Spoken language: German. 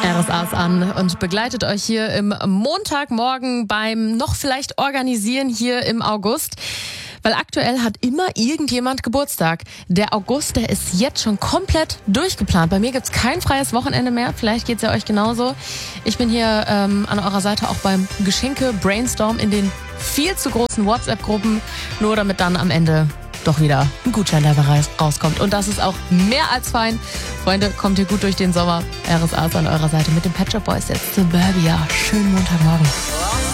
RSA ist an und begleitet euch hier im Montagmorgen beim noch vielleicht organisieren hier im August. Weil aktuell hat immer irgendjemand Geburtstag. Der August, der ist jetzt schon komplett durchgeplant. Bei mir gibt's kein freies Wochenende mehr. Vielleicht geht's ja euch genauso. Ich bin hier an eurer Seite auch beim Geschenke-Brainstorm in den viel zu großen WhatsApp-Gruppen. Nur damit dann am Ende doch wieder ein Gutschein dabei rauskommt. Und das ist auch mehr als fein. Freunde, kommt ihr gut durch den Sommer. RSA ist an eurer Seite mit den Pet Shop Boys jetzt. Suburbia. Schönen Montagmorgen.